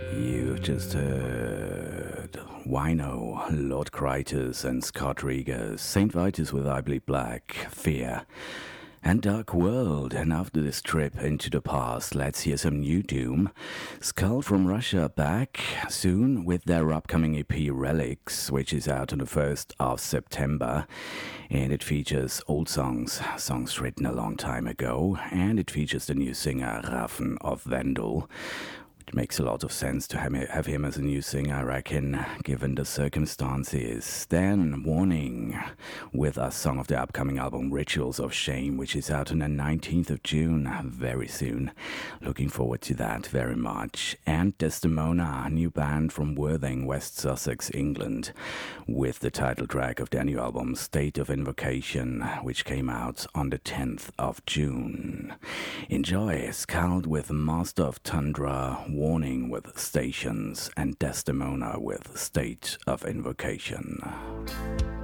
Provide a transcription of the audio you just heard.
You just heard Wino, Lord Kritus and Scott Rieger, St. Vitus with I Bleed Black, Fear, and Dark World. And after this trip into the past, let's hear some new Doom. Skull from Russia back soon with their upcoming EP Relics, which is out on the 1st of September. And it features old songs written a long time ago. And it features the new singer Raffen of Vendel. It makes a lot of sense to have him as a new singer, I reckon, given the circumstances. Then, Warning, with a song of the upcoming album Rituals of Shame, which is out on the 19th of June, very soon. Looking forward to that very much. And Desdemona, a new band from Worthing, West Sussex, England, with the title track of their new album State of Invocation, which came out on the 10th of June. Enjoy Scald with Master of Tundra, Warning with Stations, and Desdemona with State of Invocation.